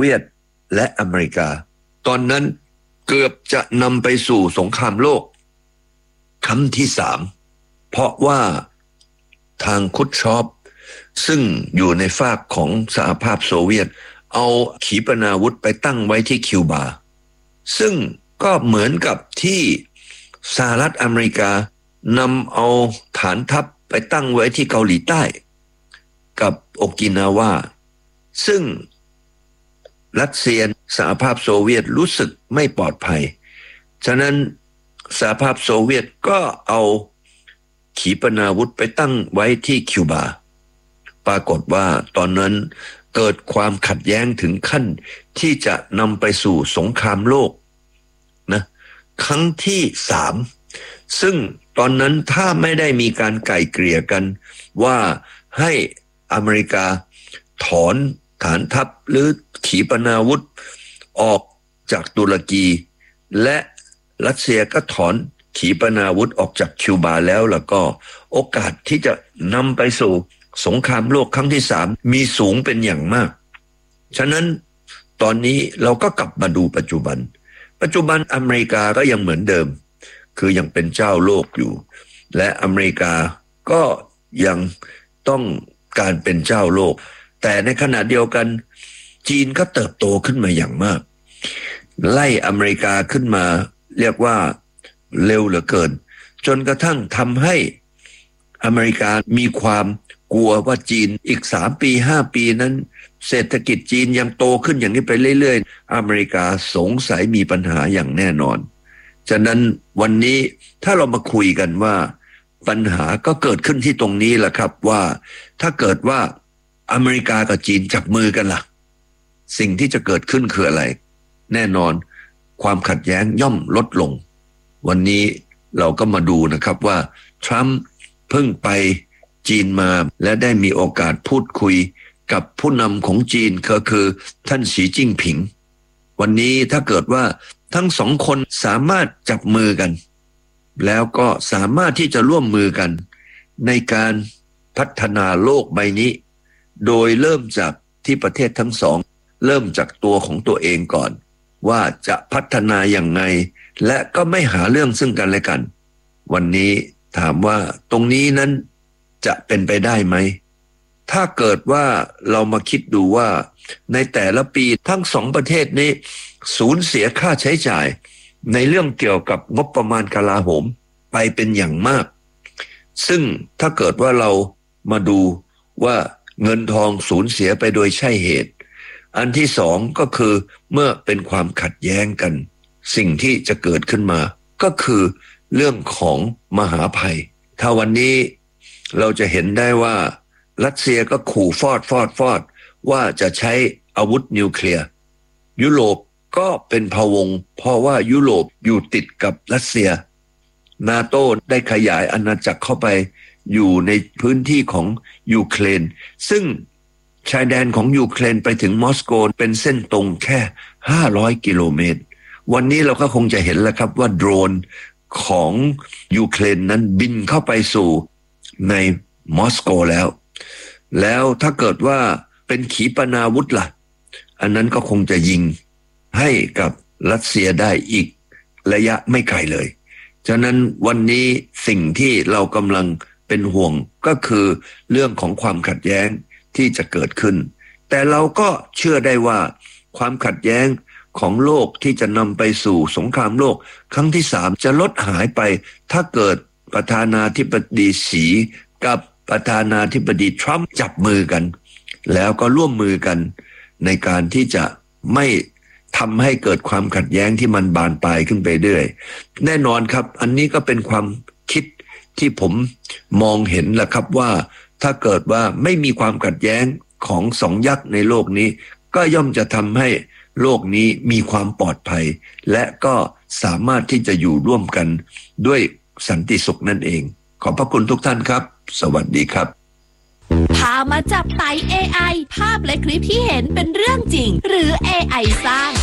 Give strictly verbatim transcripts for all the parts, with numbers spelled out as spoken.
เวียตและอเมริกาตอนนั้นเกือบจะนำไปสู่สงครามโลกครั้งที่สามเพราะว่าทางคุชชอฟซึ่งอยู่ในฝากของสหภาพโซเวียตเอาขีปนาวุธไปตั้งไว้ที่คิวบาซึ่งก็เหมือนกับที่สหรัฐอเมริกานำเอาฐานทัพไปตั้งไว้ที่เกาหลีใต้กับโอกินาวาซึ่งรัสเซียสหภาพโซเวียตรู้สึกไม่ปลอดภัยฉะนั้นสหภาพโซเวียตก็เอาขีปนาวุธไปตั้งไว้ที่คิวบาปรากฏว่าตอนนั้นเกิดความขัดแย้งถึงขั้นที่จะนำไปสู่สงครามโลกนะครั้งที่สามซึ่งตอนนั้นถ้าไม่ได้มีการไกล่เกลี่ยกันว่าให้อเมริกาถอนฐานทัพหรือขีปนาวุธออกจากตุรกีและรัสเซียก็ถอนขีปนาวุธออกจากคิวบาแล้วแล้วก็โอกาสที่จะนำไปสู่สงครามโลกครั้งที่สามมีสูงเป็นอย่างมากฉะนั้นตอนนี้เราก็กลับมาดูปัจจุบันปัจจุบันอเมริกาก็ยังเหมือนเดิมคือยังเป็นเจ้าโลกอยู่และอเมริกาก็ยังต้องการเป็นเจ้าโลกแต่ในขณะเดียวกันจีนก็เติบโตขึ้นมาอย่างมากไล่อเมริกาขึ้นมาเรียกว่าเร็วเหลือเกินจนกระทั่งทำให้อเมริกามีความกลัวว่าจีนอีกสามปีห้าปีนั้นเศรษฐกิจจีนยังโตขึ้นอย่างนี้ไปเรื่อยๆอเมริกาสงสัยมีปัญหาอย่างแน่นอนฉะนั้นวันนี้ถ้าเรามาคุยกันว่าปัญหาก็เกิดขึ้นที่ตรงนี้แหละครับว่าถ้าเกิดว่าอเมริกากับจีนจับมือกันล่ะสิ่งที่จะเกิดขึ้นคืออะไรแน่นอนความขัดแย้งย่อมลดลงวันนี้เราก็มาดูนะครับว่าทรัมป์เพิ่งไปจีนมาและได้มีโอกาสพูดคุยกับผู้นำของจีนก็คือท่านสีจิ้งผิงวันนี้ถ้าเกิดว่าทั้งสองคนสามารถจับมือกันแล้วก็สามารถที่จะร่วมมือกันในการพัฒนาโลกใบนี้โดยเริ่มจากที่ประเทศทั้งสองเริ่มจากตัวของตัวเองก่อนว่าจะพัฒนาอย่างไงและก็ไม่หาเรื่องซึ่งกันและกันวันนี้ถามว่าตรงนี้นั้นจะเป็นไปได้ไหมถ้าเกิดว่าเรามาคิดดูว่าในแต่ละปีทั้งสองประเทศนี้สูญเสียค่าใช้จ่ายในเรื่องเกี่ยวกับงบประมาณกลาโหมไปเป็นอย่างมากซึ่งถ้าเกิดว่าเรามาดูว่าเงินทองสูญเสียไปโดยใช่เหตุอันที่สองก็คือเมื่อเป็นความขัดแย้งกันสิ่งที่จะเกิดขึ้นมาก็คือเรื่องของมหาภัยถ้าวันนี้เราจะเห็นได้ว่ารัสเซียก็ขู่ฟอดฟอดฟอดว่าจะใช้อาวุธนิวเคลียร์ยุโรปก็เป็นพะวงเพราะว่ายุโรปอยู่ติดกับรัสเซียนาโต้ได้ขยายอาณาจักรเข้าไปอยู่ในพื้นที่ของยูเครนซึ่งชายแดนของยูเครนไปถึงมอสโกเป็นเส้นตรงแค่ห้าร้อยกิโลเมตรวันนี้เราก็คงจะเห็นแล้วครับว่าโดรนของยูเครนนั้นบินเข้าไปสู่ในมอสโกแล้วแล้วถ้าเกิดว่าเป็นขีปนาวุธล่ะอันนั้นก็คงจะยิงให้กับรัสเซียได้อีกระยะไม่ไกลเลยฉะนั้นวันนี้สิ่งที่เรากำลังเป็นห่วงก็คือเรื่องของความขัดแย้งที่จะเกิดขึ้นแต่เราก็เชื่อได้ว่าความขัดแย้งของโลกที่จะนำไปสู่สงครามโลกครั้งที่สามจะลดหายไปถ้าเกิดประธานาธิบดีสีกับประธานาธิบดีทรัมป์จับมือกันแล้วก็ร่วมมือกันในการที่จะไม่ทำให้เกิดความขัดแย้งที่มันบานปลายขึ้นไปเรื่อยแน่นอนครับอันนี้ก็เป็นความคิดที่ผมมองเห็นแหละครับว่าถ้าเกิดว่าไม่มีความขัดแย้งของสองยักษ์ในโลกนี้ก็ย่อมจะทำให้โลกนี้มีความปลอดภัยและก็สามารถที่จะอยู่ร่วมกันด้วยสันติสุขนั่นเองขอบพระคุณทุกท่านครับสวัสดีครับพามาจับไต่ เอ ไอ ภาพและคลิปที่เห็นเป็นเรื่องจริงหรือ เอ ไอ สร้าง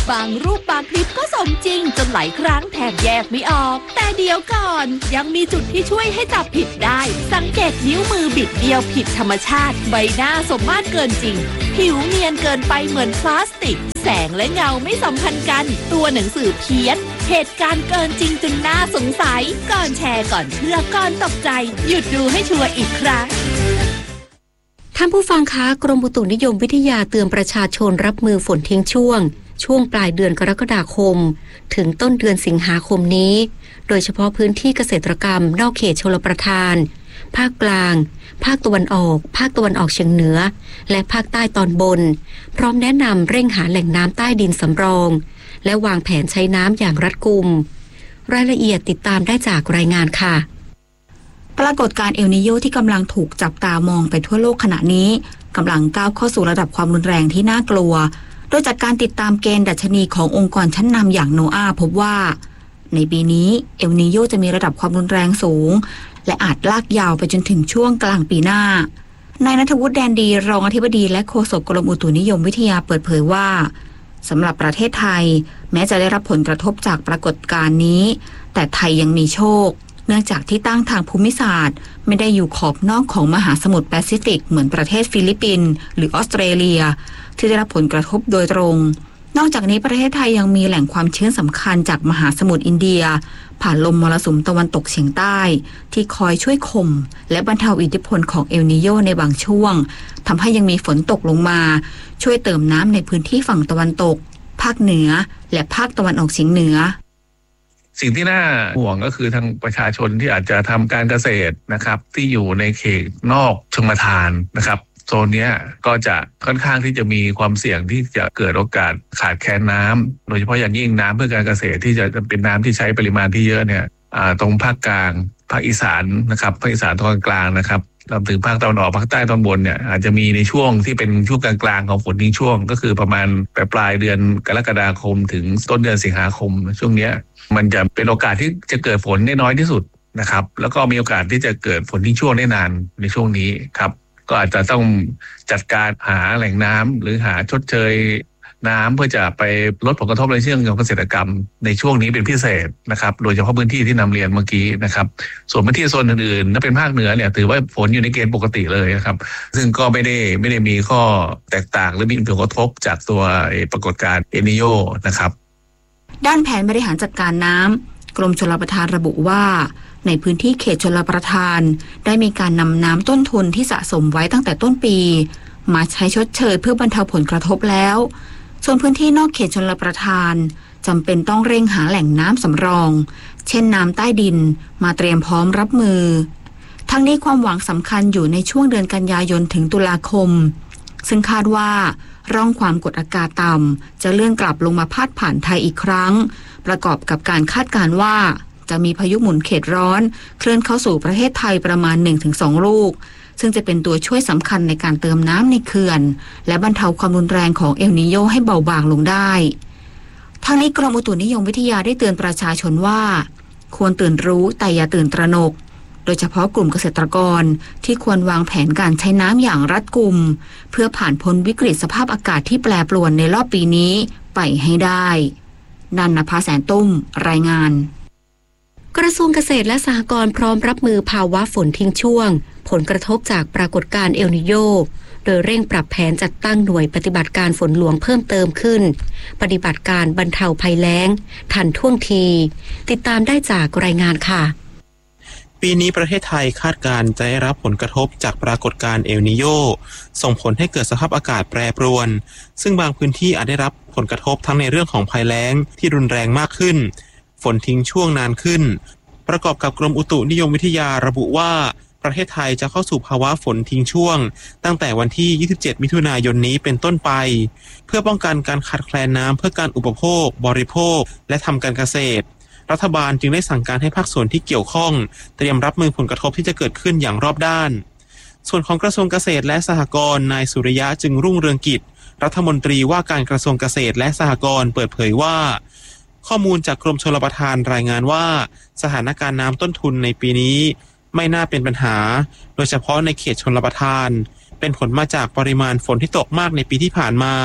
บางรูปบางคลิปก็สมจริงจนหลายครั้งแทบแยกไม่ออกแต่เดี๋ยวก่อนยังมีจุดที่ช่วยให้จับผิดได้สังเกตนิ้วมือบิดเดียวผิดธรรมชาติใบหน้าสมมาตรเกินจริงผิวเนียนเกินไปเหมือนพลาสติกแสงและเงาไม่สัมพันธ์กันตัวหนังสือเพี้ยนเหตุการณ์เกินจริงจนน่าสงสัยก่อนแชร์ก่อนเชื่อก่อนตกใจหยุดดูให้ชัวร์อีกครั้งท่านผู้ฟังคะกรมอุตุนิยมวิทยาเตือนประชาชนรับมือฝนทิ้งช่วงช่วงปลายเดือนกรกฎาคมถึงต้นเดือนสิงหาคมนี้โดยเฉพาะพื้นที่เกษตรกรรมนอกเขตชลประทานภาคกลางภาคตะวันออกภาคตะวันออกเฉียงเหนือและภาคใต้ตอนบนพร้อมแนะนำเร่งหาแหล่งน้ำใต้ดินสำรองและวางแผนใช้น้ำอย่างรัดกุมรายละเอียดติดตามได้จากรายงานค่ะปรากฏการณ์เอลนิโญที่กำลังถูกจับตามองไปทั่วโลกขณะนี้กำลังก้าวเข้าสู่ระดับความรุนแรงที่น่ากลัวโดยจากการติดตามเกณฑ์ดัชนีขององค์กรชั้นนำอย่างโนอาห์พบว่าในปีนี้เอลนิโญจะมีระดับความรุนแรงสูงและอาจลากยาวไปจนถึงช่วงกลางปีหน้านายณัฐวุฒิแดนดีรองอธิบดีและโฆษกกรมอุตุนิยมวิทยาเปิดเผยว่าสำหรับประเทศไทยแม้จะได้รับผลกระทบจากปรากฏการณ์นี้แต่ไทยยังมีโชคเนื่องจากที่ตั้งทางภูมิศาสตร์ไม่ได้อยู่ขอบนอกของมหาสมุทรแปซิฟิกเหมือนประเทศฟิลิปปินส์หรือออสเตรเลียที่ได้รับผลกระทบโดยตรงนอกจากนี้ประเทศไทยยังมีแหล่งความชื้นสำคัญจากมหาสมุทรอินเดียผ่านลมมรสุมตะวันตกเฉียงใต้ที่คอยช่วยข่มและบรรเทาอิทธิพลของเอลนิโญในบางช่วงทำให้ยังมีฝนตกลงมาช่วยเติมน้ำในพื้นที่ฝั่งตะวันตกภาคเหนือและภาคตะวันออกเฉียงเหนือสิ่งที่น่าห่วงก็คือทางประชาชนที่อาจจะทำการเกษตรนะครับที่อยู่ในเขตนอกชลประทานนะครับโซนนี้ก็จะค่อนข้างที่จะมีความเสี่ยงที่จะเกิดโอกาสขาดแคลนน้ำโดยเฉพาะอย่างยิ่งน้ำเพื่อการเกษตรที่จะเป็นน้ำที่ใช้ปริมาณที่เยอะเนี่ยตรงภาคกลางภาคอีสานนะครับภาคอีสานตอนกลางนะครับรวมถึงภาคตะวันออกภาคใต้ตอนบนเนี่ยอาจจะมีในช่วงที่เป็นช่วงกลางๆของฝนทิ้งช่วงก็คือประมาณปลายปลายเดือนกรกฎาคมถึงต้นเดือนสิงหาคมช่วงนี้มันจะเป็นโอกาสที่จะเกิดฝนได้น้อยที่สุดนะครับแล้วก็มีโอกาสที่จะเกิดฝนทิ้งช่วงได้นานในช่วงนี้ครับก็อาจจะต้องจัดการหาแหล่งน้ำหรือหาชดเชยน้ำเพื่อจะไปลดผลกระทบในเชิงของเกษตรกรรมในช่วงนี้เป็นพิเศษนะครับโดยเฉพาะพื้นที่ที่นำเรียนเมื่อกี้นะครับส่วนพื้นที่โซนอื่นๆถ้าเป็นภาคเหนือเนี่ยถือว่าฝนอยู่ในเกณฑ์ปกติเลยนะครับซึ่งก็ไม่ได้ไม่ได้มีข้อแตกต่างหรือมีผลกระทบจากตัวปรากฏการณ์เอลนิโญนะครับด้านแผนบริหารจัดการน้ำกรมชลประทานระบุว่าในพื้นที่เขตชลประทานได้มีการนำน้ำต้นทุนที่สะสมไว้ตั้งแต่ต้นปีมาใช้ชดเชยเพื่อบรรเทาผลกระทบแล้วส่วนพื้นที่นอกเขตชลประทานจำเป็นต้องเร่งหาแหล่งน้ำสำรองเช่นน้ำใต้ดินมาเตรียมพร้อมรับมือทั้งนี้ความหวังสำคัญอยู่ในช่วงเดือนกันยายนถึงตุลาคมซึ่งคาดว่าร่องความกดอากาศต่ำจะเลื่อนกลับลงมาพาดผ่านไทยอีกครั้งประกอบกับการคาดการณ์ว่าจะมีพายุหมุนเขตร้อนเคลื่อนเข้าสู่ประเทศไทยประมาณ หนึ่งถึงสอง ลูกซึ่งจะเป็นตัวช่วยสำคัญในการเติมน้ำในเขื่อนและบรรเทาความรุนแรงของเอลนิโญให้เบาบางลงได้ทางนี้กรมอุตุนิยมวิทยาได้เตือนประชาชนว่าควรตื่นรู้แต่อย่าตื่นตระหนกโดยเฉพาะกลุ่มเกษตรกรที่ควรวางแผนการใช้น้ำอย่างรัดกุมเพื่อผ่านพ้นวิกฤตสภาพอากาศที่แปรปรวนในรอบปีนี้ไปให้ได้นันนภาแสนตุ้มรายงานกระทรวงเกษตรและสหกรณ์พร้อมรับมือภาวะฝนทิ้งช่วงผลกระทบจากปรากฏการณ์เอลนิโญโดยเร่งปรับแผนจัดตั้งหน่วยปฏิบัติการฝนหลวงเพิ่มเติมขึ้นปฏิบัติการบรรเทาภัยแล้งทันท่วงทีติดตามได้จากรายงานค่ะปีนี้ประเทศไทยคาดการณ์จะได้รับผลกระทบจากปรากฏการณ์เอลนิโญส่งผลให้เกิดสภาพอากาศแปรปรวนซึ่งบางพื้นที่อาจได้รับผลกระทบทั้งในเรื่องของภัยแล้งที่รุนแรงมากขึ้นฝนทิ้งช่วงนานขึ้นประกอบกับกรมอุตุนิยมวิทยาระบุว่าประเทศไทยจะเข้าสู่ภาวะฝนทิ้งช่วงตั้งแต่วันที่ยี่สิบเจ็ดมิถุนายนนี้เป็นต้นไปเพื่อป้องกันการขาดแคลนน้ำเพื่อการอุปโภคบริโภคและทำการเกษตรรัฐบาลจึงได้สั่งการให้ภาคส่วนที่เกี่ยวข้องเตรียมรับมือผลกระทบที่จะเกิดขึ้นอย่างรอบด้านส่วนของกระทรวงเกษตรและสหกรณ์นายสุริยะจึงรุ่งเรืองกิจรัฐมนตรีว่าการกระทรวงเกษตรและสหกรณ์เปิดเผยว่าข้อมูลจากกรมชลประทานรายงานว่าสถานการณ์น้ำต้นทุนในปีนี้ไม่น่าเป็นปัญหาโดยเฉพาะในเขตชลประทานเป็นผลมาจากปริมาณฝนที่ตกมากในปีที่ผ่านมา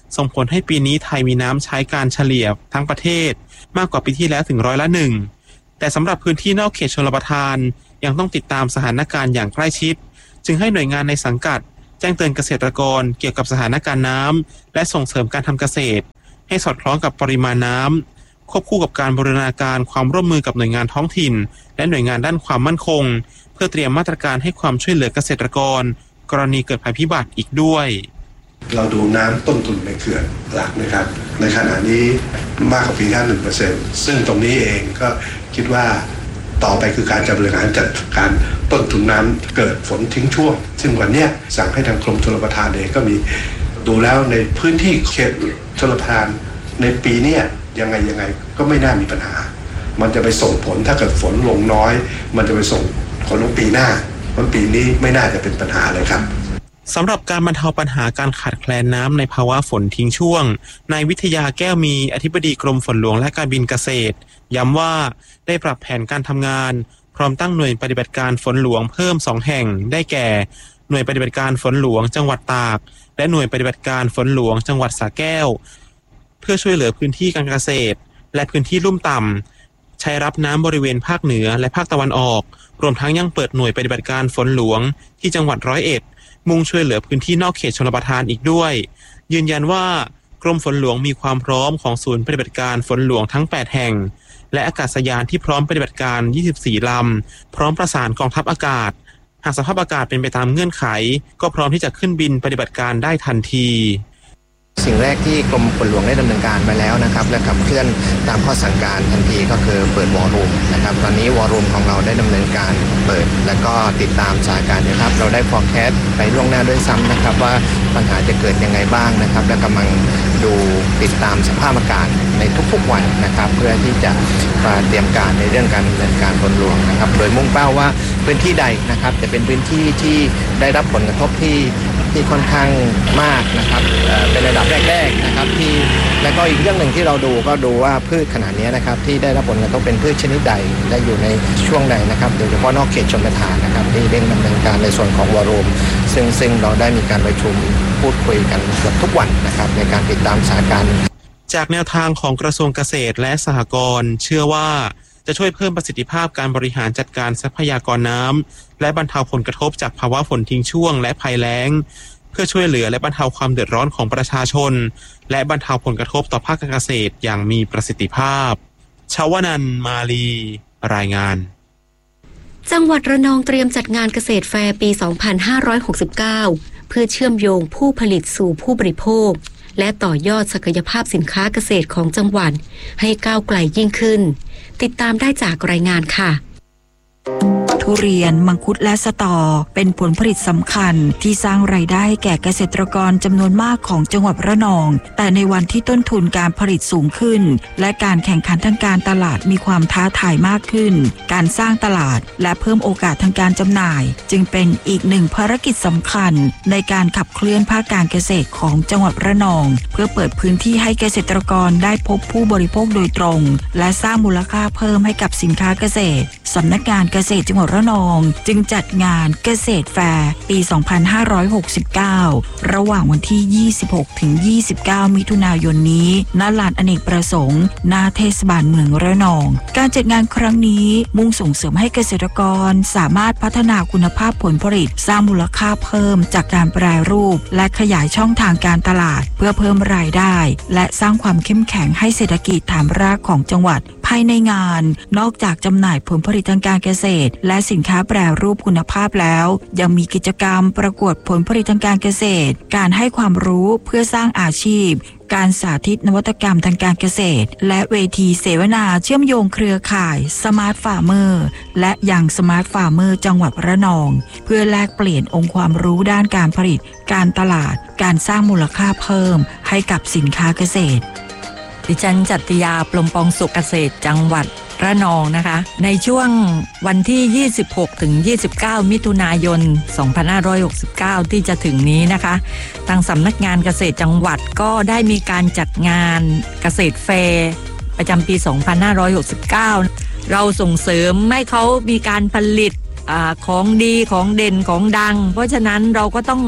ส่งผลให้ปีนี้ไทยมีน้ำใช้การเฉลี่ยทั้งประเทศมากกว่าปีที่แล้วถึงร้อยละหนึ่งแต่สำหรับพื้นที่นอกเขตชลประทานยังต้องติดตามสถานการณ์อย่างใกล้ชิดจึงให้หน่วยงานในสังกัดแจ้งเตือนเกษตรกรเกี่ยวกับสถานการณ์น้ำและส่งเสริมการทำเกษตรให้สอดคล้องกับปริมาณน้ำควบคู่กับการบูรณาการความร่วมมือกับหน่วยงานท้องถิ่นและหน่วยงานด้านความมั่นคงเพื่อเตรียมมาตรการให้ความช่วยเหลือเกษตรกรกรณีเกิดภัยพิบัติอีกด้วยเราดูน้ำต้นทุนในเขื่อนหลักนะครับในขณะนี้มากกว่าปีที่ หนึ่งเปอร์เซ็นต์ ซึ่งตรงนี้เองก็คิดว่าต่อไปคือการบริหารจัดการต้นทุนน้ำเกิดฝนทิ้งช่วงซึ่งวันนี้สั่งให้ทางกรมชลประทานเองก็มีดูแล้วในพื้นที่เขตชลประทานในปีนี้ยังไงยังไงก็ไม่น่ามีปัญหามันจะไปส่งผลถ้าเกิดฝนลงน้อยมันจะไปส่งผลลงปีหน้าเพราะปีนี้ไม่น่าจะเป็นปัญหาเลยครับสำหรับการบรรเทาปัญหาการขาดแคลนน้ำในภาวะฝนทิ้งช่วงนายวิทยาแก้วมีอธิบดีกรมฝนหลวงและการบินเกษตรย้ำว่าได้ปรับแผนการทำงานพร้อมตั้งหน่วยปฏิบัติการฝนหลวงเพิ่มสองแห่งได้แก่หน่วยปฏิบัติการฝนหลวงจังหวัดตากและหน่วยปฏิบัติการฝนหลวงจังหวัดสระแก้วเพื่อช่วยเหลือพื้นที่การเกษตรและพื้นที่ลุ่มต่ำใช้รับน้ำบริเวณภาคเหนือและภาคตะวันออกรวมทั้งยังเปิดหน่วยปฏิบัติการฝนหลวงที่จังหวัดร้อยเอ็ดมุ่งช่วยเหลือพื้นที่นอกเขตชลประทานอีกด้วยยืนยันว่ากรมฝนหลวงมีความพร้อมของศูนย์ปฏิบัติการฝนหลวงทั้งแปดแห่งและอากาศยานที่พร้อมปฏิบัติการยี่สิบสี่ลำพร้อมประสานกองทัพอากาศหากสภาพอากาศเป็นไปตามเงื่อนไขก็พร้อมที่จะขึ้นบินปฏิบัติการได้ทันทีสิ่งแรกที่กรมฝนหลวงได้ดำเนินการมาแล้วนะครับและขับเคลื่อนตามข้อสั่งการทันทีก็คือเปิดวอลลุ่มนะครับตอนนี้วอลลุ่มของเราได้ดำเนินการเปิดและก็ติดตามสถานการณ์นะครับเราได้ forecast ไปล่วงหน้าด้วยซ้ำนะครับว่าปัญหาจะเกิดยังไงบ้างนะครับและกำลังดูติดตามสภาพอากาศในทุกๆวันนะครับเพื่อที่จะมาเตรียมการในเรื่องการดำเนินการฝนหลวงนะครับโดยมุ่งเป้าว่าพื้นที่ใดนะครับจะเป็นพื้นที่ที่ได้รับผลกระทบที่ที่ค่อนข้างมากนะครับเป็นระดับแรกๆนะครับที่แล้วก็อีกเรื่องหนึ่งที่เราดูก็ดูว่าพืชขนาดนี้นะครับที่ได้รับผลกระทบเป็นพืชชนิดใดและอยู่ในช่วงใดนะครับโดยเฉพาะนอกเขตชลประทานนะครับที่เร่งดำเนินการในส่วนของวอลลุ่มซึ่งซึ่งเราได้มีการประชุมพูดคุยกันเกือบทุกวันนะครับในการติดตามสถานการณ์จากแนวทางของกระทรวงเกษตรและสหกรณ์เชื่อว่าจะช่วยเพิ่มประสิทธิภาพการบริหารจัดการทรัพยากรน้ำและบรรเทาผลกระทบจากภาวะฝนทิ้งช่วงและภัยแล้งเพื่อช่วยเหลือและบรรเทาความเดือดร้อนของประชาชนและบรรเทาผลกระทบต่อภาคการเกษตรอย่างมีประสิทธิภาพชวนันท์ มาลีรายงานจังหวัดระนองเตรียมจัดงานเกษตรแฟร์ปี สองพันห้าร้อยหกสิบเก้า เพื่อเชื่อมโยงผู้ผลิตสู่ผู้บริโภคและต่อยอดศักยภาพสินค้าเกษตรของจังหวัดให้ก้าวไกลยิ่งขึ้นติดตามได้จากรายงานค่ะทุเรียนมังคุดและสตอเป็นผลผลิตสำคัญที่สร้างรายได้แก่เกษตรกรจำนวนมากของจังหวัดระนองแต่ในวันที่ต้นทุนการผลิตสูงขึ้นและการแข่งขันทางการตลาดมีความท้าทายมากขึ้นการสร้างตลาดและเพิ่มโอกาสทางการจำหน่ายจึงเป็นอีกหนึ่งภารกิจสำคัญในการขับเคลื่อนภาคการเกษตรของจังหวัดระนองเพื่อเปิดพื้นที่ให้เกษตรกรได้พบผู้บริโภคโดยตรงและสร้างมูลค่าเพิ่มให้กับสินค้าเกษตรสำนักงานเกษตรจังหวัดระนองจึงจัดงานเกษตรแฟร์ปี สองพันห้าร้อยหกสิบเก้า ระหว่างวันที่ ยี่สิบหกถึงยี่สิบเก้า มิถุนายนนี้ณลานอเนกประสงค์ณเทศบาลเมืองระนองการจัดงานครั้งนี้มุ่งส่งเสริมให้เกษตรกรสามารถพัฒนาคุณภาพผลผลิตสร้างมูลค่าเพิ่มจากการแปรรูปและขยายช่องทางการตลาดเพื่อเพิ่มรายได้และสร้างความเข้มแข็งให้เศรษฐกิจฐานรากของจังหวัดภายในงานนอกจากจำหน่ายผลผลิตทางการเกษตรและสินค้าแปรรูปคุณภาพแล้วยังมีกิจกรรมประกวดผลผลิตทางการเกษตรการให้ความรู้เพื่อสร้างอาชีพการสาธิตนวัตกรรมทางการเกษตรและเวทีเสวนาเชื่อมโยงเครือข่ายสมาร์ทฟาร์มเมอร์และยังสมาร์ทฟาร์มเมอร์จังหวัดระนองเพื่อแลกเปลี่ยนองค์ความรู้ด้านการผลิตการตลาดการสร้างมูลค่าเพิ่มให้กับสินค้าเกษตรดิฉันจัตติยาปลมปองสุขเกษตรจังหวัดระนองนะคะในช่วงวันที่ยี่สิบหกถึงยี่สิบเก้ามิถุนายนสองพันห้าร้อยหกสิบเก้าที่จะถึงนี้นะคะทางสำนักงานเกษตรจังหวัดก็ได้มีการจัดงานเกษตรแฟร์ประจำปีสองพันห้าร้อยหกสิบเก้าเราส่งเสริมให้เขามีการผลิตอ่าของดีของเด่นของดังเพราะฉะนั้นเราก็ต้อง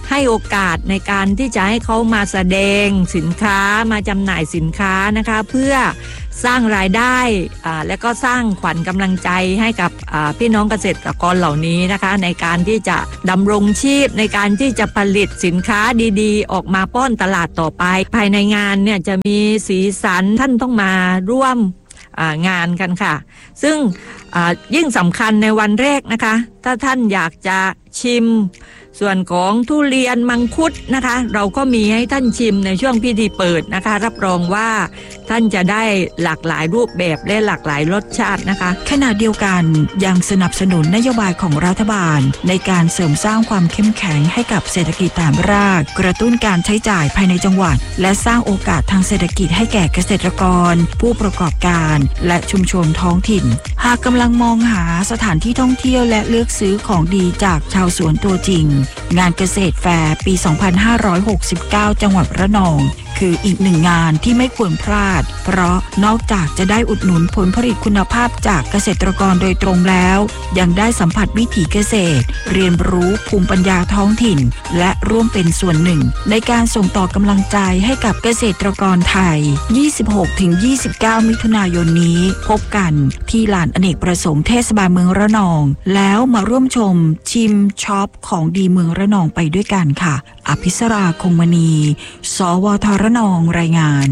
ให้โอกาสในการที่จะให้เขามาแสดงสินค้ามาจำหน่ายสินค้านะคะเพื่อสร้างรายได้และก็สร้างขวัญกำลังใจให้กับพี่น้องเกษตรกรเหล่านี้นะคะในการที่จะดำรงชีพในการที่จะผลิตสินค้าดีๆออกมาป้อนตลาดต่อไปภายในงานเนี่ยจะมีสีสันท่านต้องมาร่วมงานกันค่ะซึ่งยิ่งสำคัญในวันแรกนะคะถ้าท่านอยากจะชิมส่วนของทุเรียนมังคุดนะคะเราก็มีให้ท่านชิมในช่วงพิธีเปิดนะคะรับรองว่าท่านจะได้หลากหลายรูปแบบและหลากหลายรสชาตินะคะขณะเดียวกันยังสนับสนุนนโยบายของรัฐบาลในการเสริมสร้างความเข้มแข็งให้กับเศรษฐกิจฐานรากกระตุ้นการใช้จ่ายภายในจังหวัดและสร้างโอกาสทางเศรษฐกิจให้แก่เกษตรกรผู้ประกอบการและชุมชนท้องถิ่นหากกำลังมองหาสถานที่ท่องเที่ยวและเลือกซื้อของดีจากชาวสวนตัวจริงงานเกษตรแฟร์ปี สองพันห้าร้อยหกสิบเก้า จังหวัดระนองคืออีกหนึ่งงานที่ไม่ควรพลาดเพราะนอกจากจะได้อุดหนุนผลผลิตคุณภาพจากเกษตรกรโดยตรงแล้วยังได้สัมผัสวิถีเกษตรเรียนรู้ภูมิปัญญาท้องถิ่นและร่วมเป็นส่วนหนึ่งในการส่งต่อกำลังใจให้กับเกษตรกรไทย ยี่สิบหกถึงยี่สิบเก้า มิถุนายนนี้พบกันที่ลานอเนกประสงค์เทศบาลเมืองระนองแล้วมาร่วมชมชิมช็อปของดีเมืองระนองไปด้วยกันค่ะอภิสราคงมณีสวทระนองรายงาน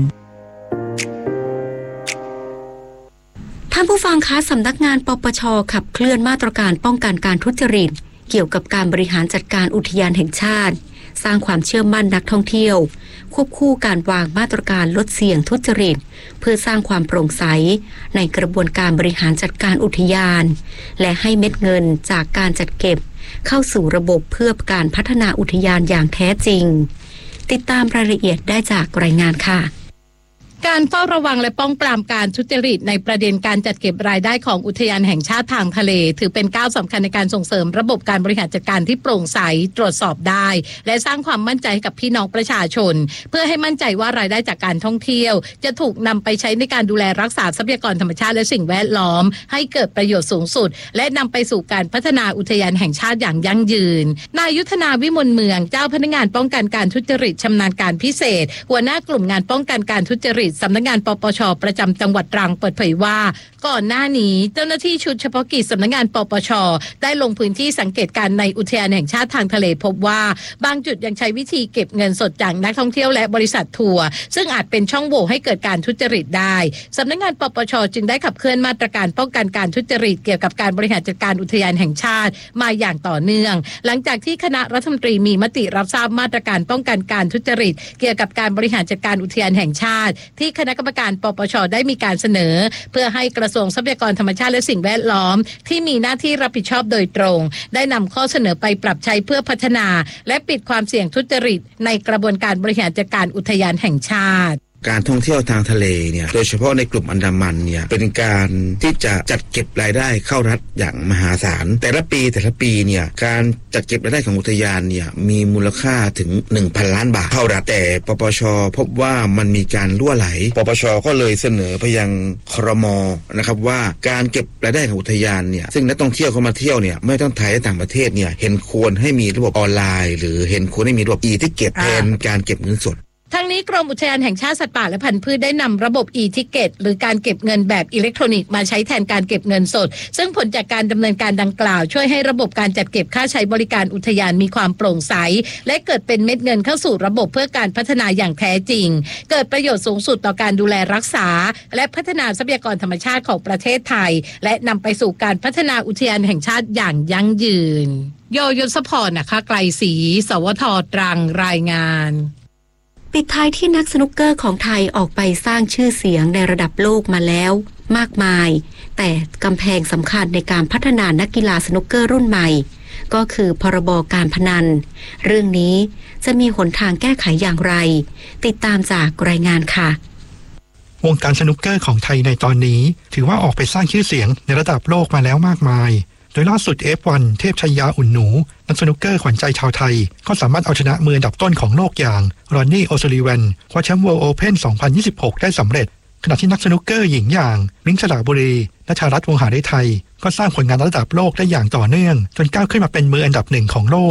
ท่านผู้ฟังคะสำนักงานปปช.ขับเคลื่อนมาตรการป้องกันการทุจริตเกี่ยวกับการบริหารจัดการอุทยานแห่งชาติสร้างความเชื่อมั่นนักท่องเที่ยวควบคู่การวางมาตรการลดเสี่ยงทุจริตเพื่อสร้างความโปร่งใสในกระบวนการบริหารจัดการอุทยานและให้เม็ดเงินจากการจัดเก็บเข้าสู่ระบบเพื่อการพัฒนาอุทยานอย่างแท้จริงติดตามรายละเอียดได้จากรายงานค่ะการเฝ้าระวังและป้องปรามการทุจริตในประเด็นการจัดเก็บรายได้ของอุทยานแห่งชาติทางทะเลถือเป็นก้าวสำคัญในการส่งเสริมระบบการบริหารจัดการที่โปร่งใสตรวจสอบได้และสร้างความมั่นใจให้กับพี่น้องประชาชนเพื่อให้มั่นใจว่ารายได้จากการท่องเที่ยวจะถูกนำไปใช้ในการดูแลรักษาทรัพยากรธรรมชาติและสิ่งแวดล้อมให้เกิดประโยชน์สูงสุดและนำไปสู่การพัฒนาอุทยานแห่งชาติอย่างยั่งยืนนายยุทธนาวิมลเมืองเจ้าพนักงานป้องกันการทุจริตชำนาญการพิเศษหัวหน้ากลุ่มงานป้องกันการทุจริตสำนักงานปปช.ประจำจังหวัดตรังเปิดเผยว่าก่อนหน้านี้เจ้าหน้าที่ชุดเฉพาะกิจสำนักงานปปช.ได้ลงพื้นที่สังเกตการในอุทยานแห่งชาติทางทะเลพบว่าบางจุดยังใช้วิธีเก็บเงินสดจากนักท่องเที่ยวและบริษัททัวร์ซึ่งอาจเป็นช่องโหว่ให้เกิดการทุจริตได้สำนักงานปปช.จึงได้ขับเคลื่อนมาตรการป้องกันการทุจริตเกี่ยวกับการบริหารจัดการอุทยานแห่งชาติมาอย่างต่อเนื่องหลังจากที่คณะรัฐมนตรีมีมติรับทราบมาตรการป้องกันการทุจริตเกี่ยวกับการบริหารจัดการอุทยานแห่งชาติที่คณะกรรมการปปช.ได้มีการเสนอเพื่อให้กระทรวงทรัพยากรธรรมชาติและสิ่งแวดล้อมที่มีหน้าที่รับผิดชอบโดยตรงได้นำข้อเสนอไปปรับใช้เพื่อพัฒนาและปิดความเสี่ยงทุจริตในกระบวนการบริหารจัดการอุทยานแห่งชาติการท่องเที่ยวทางทะเลเนี่ยโดยเฉพาะในกลุ่มอันดามันเนี่ยเป็นการที่จะจัดเก็บรายได้เข้ารัฐอย่างมหาศาลแต่ละปีแต่ละปีเนี่ยการจัดเก็บรายได้ของอุทยานเนี่ยมีมูลค่าถึง หนึ่งพัน ล้านบาทเข้ารัฐแต่ปปช.พบว่ามันมีการรั่วไหลปปช.ก็เลยเสนอไปยังครม.นะครับว่าการเก็บรายได้ของอุทยานเนี่ยซึ่งนักท่องเที่ยวเข้ามาเที่ยวเนี่ยไม่ต้องไทยและต่างประเทศเนี่ยเห็นควรให้มีระบบออนไลน์หรือเห็นควรให้มีระบบ e-ticket แทนการเก็บเงินสดทั้งนี้กรมอุทยานแห่งชาติสัตว์ป่าและพันธุ์พืชได้นำระบบ e-ticket หรือการเก็บเงินแบบอิเล็กทรอนิกส์มาใช้แทนการเก็บเงินสดซึ่งผลจากการดำเนินการดังกล่าวช่วยให้ระบบการจัดเก็บค่าใช้บริการอุทยานมีความโปร่งใสและเกิดเป็นเม็ดเงินเข้าสู่ระบบเพื่อการพัฒนาอย่างแท้จริงเกิดประโยชน์สูงสุดต่อการดูแลรักษาและพัฒนาทรัพยากรธรรมชาติของประเทศไทยและนำไปสู่การพัฒนาอุทยานแห่งชาติอย่างยั่งยืนโยยศพรนะคะไกลศรีสวทตรังรายงานปิดท้ายที่นักสนุกเกอร์ของไทยออกไปสร้างชื่อเสียงในระดับโลกมาแล้วมากมายแต่กำแพงสำคัญในการพัฒนานักกีฬาสนุกเกอร์รุ่นใหม่ก็คือพรบการพนันเรื่องนี้จะมีหนทางแก้ไขอย่างไรติดตามจากรายงานค่ะวงการสนุกเกอร์ของไทยในตอนนี้ถือว่าออกไปสร้างชื่อเสียงในระดับโลกมาแล้วมากมายโดยล่าสุด เอฟ วัน เทพชัยยาอุ่นหนูนักสนุกเกอร์ขวัญใจชาวไทยก็สามารถเอาชนะมืออันดับต้นของโลกอย่างรอนนี่โอซูลิแวนคว้าแชมป์ World Open สองพันยี่สิบหกได้สำเร็จขณะที่นักสนุกเกอร์หญิงอย่างมิ้ง สระบุรีณชารัตน์วงศ์หาฤทัยก็สร้างผลงานระดับโลกได้อย่างต่อเนื่องจนก้าวขึ้นมาเป็นมืออันดับหนึ่งของโลก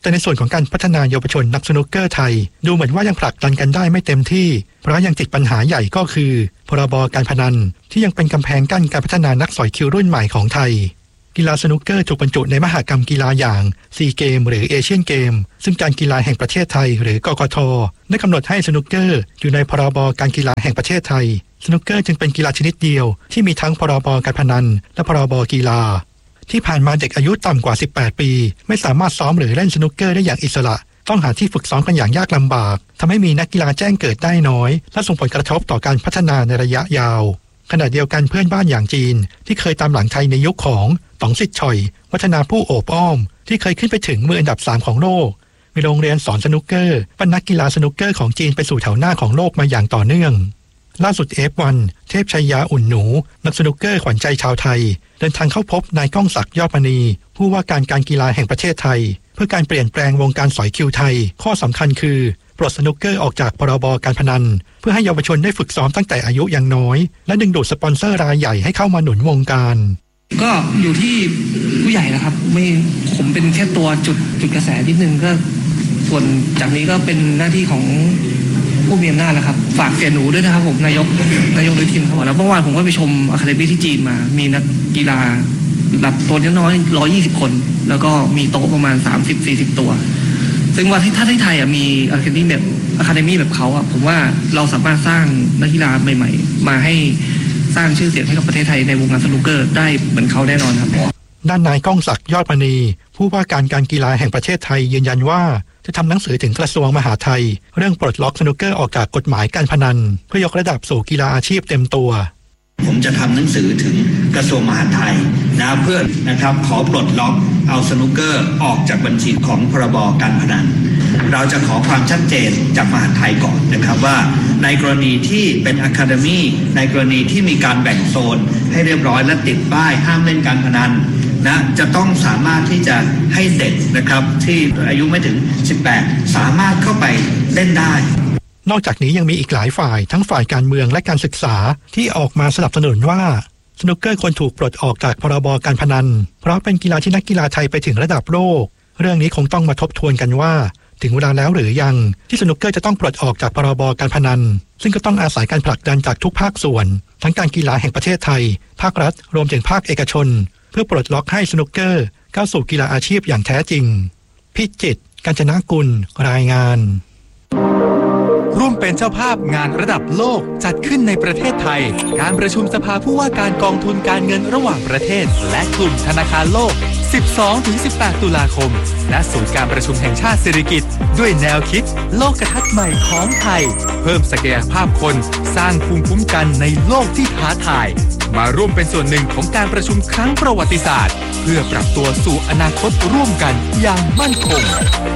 แต่ในส่วนของการพัฒนาเยาวชนนักสนุกเกอร์ไทยดูเหมือนว่ายังผลักดันกันได้ไม่เต็มที่เพราะยังติดปัญหาใหญ่ก็คือพรบการพนันที่ยังเป็นกำแพงกั้นการพัฒนานักสอยคิวรุ่นใหม่ของไทยกีฬาสนุกเกอร์ถูกบรรจุในมหกรรมกีฬาอย่างซีเกมหรือเอเชียนเกมซึ่งการกีฬาแห่งประเทศไทยหรือกกท.ได้กำหนดให้สนุกเกอร์อยู่ในพรบการกีฬาแห่งประเทศไทยสนุกเกอร์จึงเป็นกีฬาชนิดเดียวที่มีทั้งพรบการพนันและพรบกีฬาที่ผ่านมาเด็กอายุต่ำกว่าสิบแปดปีไม่สามารถซ้อมหรือเล่นสนุกเกอร์ได้อย่างอิสระต้องหาที่ฝึกซ้อมกันอย่างยากลำบากทำให้มีนักกีฬาแจ้งเกิดได้น้อยและส่งผลกระทบต่อการพัฒนาในระยะยาวขณะเดียวกันเพื่อนบ้านอย่างจีนที่เคยตามหลังไทยในยุคของต๋องซิดฉ่อยวัฒนาผู้โอบอ้อมที่เคยขึ้นไปถึงมืออันดับสามของโลกมีโรงเรียนสอนสนุกเกอร์ปั้นนักกีฬาสนุกเกอร์ของจีนไปสู่แถวหน้าของโลกมาอย่างต่อเนื่องล่าสุด เอฟ วัน เทพชัยยาอุ่นหนูนักสนุกเกอร์ขวัญใจชาวไทยเดินทางเข้าพบนายก้องศักดิ์ยอดมณีผู้ว่าการการกีฬาแห่งประเทศไทยเพื่อการเปลี่ยนแปลงวงการสอยคิวไทยข้อสำคัญคือปลดสนุกเกอร์ออกจากพรบการพนันเพื่อให้เยาวชนได้ฝึกซ้อมตั้งแต่อายุยังน้อยและดึงดูดสปอนเซอร์รายใหญ่ให้เข้ามาหนุนวงการก็อยู่ที่ผู้ใหญ่นะครับไม่ผมเป็นแค่ตัวจุดจุดกระแสนิดนึงก็ส่วนจากนี้ก็เป็นหน้าที่ของผู้มีอำนาจแล้วครับฝากเสียหนูด้วยนะครับผมนายกนายกเลยทีมเขาบอกแล้วเมื่อวานผมก็ไปชมอะคาเดมี่ที่จีนมามีนักกีฬาระดับตัวน้อยๆหนึ่งร้อยยี่สิบคนแล้วก็มีโต๊ะประมาณ สามสิบถึงสี่สิบ ตัวซึ่งว่าถ้าที่ไทยอ่ะมีอะคาเดมี่แบบอะคาเดมี่แบบเขาอ่ะผมว่าเราสามารถสร้างนักกีฬาใหม่ๆมาให้สร้างชื่อเสียงให้กับประเทศไทยในวงการสนุกเกอร์ได้เหมือนเขาแน่นอนครับด้านนายก้องศักดิ์ยอดมณีผู้ว่าการการกีฬาแห่งประเทศไทยยืนยันว่าจะทำหนังสือถึงกระทรวงมหาดไทยเรื่องปลดล็อกสนุกเกอร์ออกจากกฎหมายการพนันเพื่อยกระดับสู่กีฬาอาชีพเต็มตัวผมจะทำหนังสือถึงกระทรวงมหาดไทยนะเพื่อนะครับขอปลดล็อกเอาสนุกเกอร์ออกจากบัญชีของพรบการพนันเราจะขอความชัดเจนจากมหาดไทยก่อนนะครับว่าในกรณีที่เป็นอะคาเดมี่ในกรณีที่มีการแบ่งโซนให้เรียบร้อยและติดป้ายห้ามเล่นการพนันนะจะต้องสามารถที่จะให้เด็กนะครับที่อายุไม่ถึงสิบแปดสามารถเข้าไปเล่นได้นอกจากนี้ยังมีอีกหลายฝ่ายทั้งฝ่ายการเมืองและการศึกษาที่ออกมาสนับสนุนว่าสนุกเกอร์ควรถูกปลดออกจากพรบการพนันเพราะเป็นกีฬาที่นักกีฬาไทยไปถึงระดับโลกเรื่องนี้คงต้องมาทบทวนกันว่าถึงเวลาแล้วหรือยังที่สนุกเกอร์จะต้องปลดออกจากพรบการพนันซึ่งก็ต้องอาศัยการผลักดันจากทุกภาคส่วนทั้งการกีฬาแห่งประเทศไทยภาครัฐรวมถึงภาคเอกชนเพื่อปลดล็อกให้สนุกเกอร์เข้าสู่กีฬาอาชีพอย่างแท้จริงพิจิตร กาญจนกุลรายงานร่วมเป็นเจ้าภาพงานระดับโลกจัดขึ้นในประเทศไทยการประชุมสภาผู้ว่าการกองทุนการเงินระหว่างประเทศและกลุ่มธนาคารโลก สิบสองถึงสิบแปด ตุลาคมณศูนย์การประชุมแห่งชาติสิริกิติ์ด้วยแนวคิดโลกทัศน์ใหม่ของไทยเพิ่มศักยภาพคนสร้างภูมิคุ้มกันในโลกที่ท้าทายมาร่วมเป็นส่วนหนึ่งของการประชุมครั้งประวัติศาสตร์เพื่อปรับตัวสู่อนาคตร่วมกันอย่างมั่นคง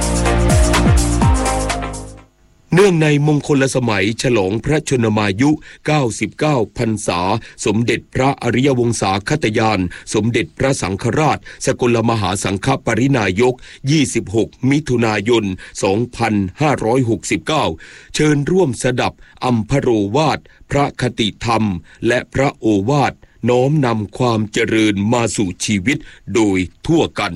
เนื่องในมงคลสมัยฉลองพระชนมายุเก้าสิบเก้าพรรษาสมเด็จพระอริยวงศาคตญาณสมเด็จพระสังฆราชสกลมหาสังฆปรินายกยี่สิบหกมิถุนายนสองพันห้าร้อยหกสิบเก้าเชิญร่วมสดับอัมพโรวาทพระคติธรรมและพระโอวาทน้อมนำความเจริญมาสู่ชีวิตโดยทั่วกัน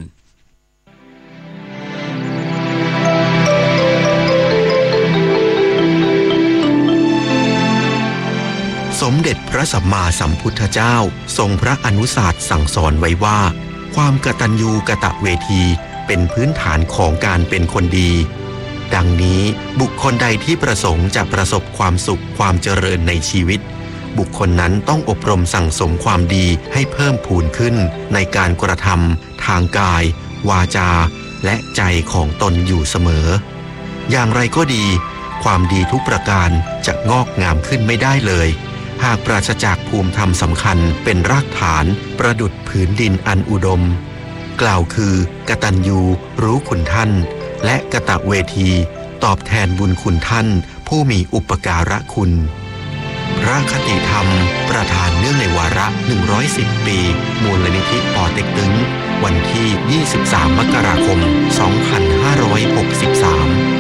สมเด็จพระสัมมาสัมพุทธเจ้าทรงพระอนุสาสน์สั่งสอนไว้ว่าความกตัญญูกตเวทีเป็นพื้นฐานของการเป็นคนดีดังนี้บุคคลใดที่ประสงค์จะประสบความสุขความเจริญในชีวิตบุคคลนั้นต้องอบรมสั่งสมความดีให้เพิ่มพูนขึ้นในการกระทำทางกายวาจาและใจของตนอยู่เสมออย่างไรก็ดีความดีทุกประการจะงอกงามขึ้นไม่ได้เลยหากปราศจากภูมิธรรมสำคัญเป็นรากฐานประดุจผืนดินอันอุดมกล่าวคือกตัญญูรู้คุณท่านและกตเวทีตอบแทนบุญคุณท่านผู้มีอุปการะคุณพระคติธรรมประธานเนื่องในวาระหนึ่งร้อยสิบปีมูลนิธิปอเต็กตึงวันที่ยี่สิบสามมกราคมสองพันห้าร้อยหกสิบสาม